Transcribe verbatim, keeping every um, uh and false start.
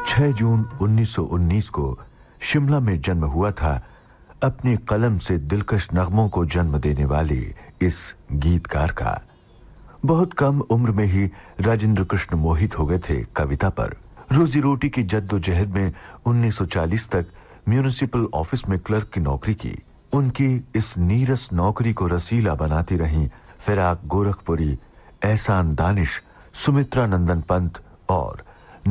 छह जून उन्नीस सौ उन्नीस को शिमला में जन्म हुआ था अपनी कलम से दिलकश नगमों को जन्म देने वाली इस गीतकार का। बहुत कम उम्र में ही राजेंद्र कृष्ण मोहित हो गए थे कविता पर। रोजी रोटी की जद्दोजहद में उन्नीस सौ चालीस तक म्यूनिसिपल ऑफिस में क्लर्क की नौकरी की। उनकी इस नीरस नौकरी को रसीला बनाती रहीं फिराक गोरखपुरी, एहसान दानिश, सुमित्रा नंदन पंत और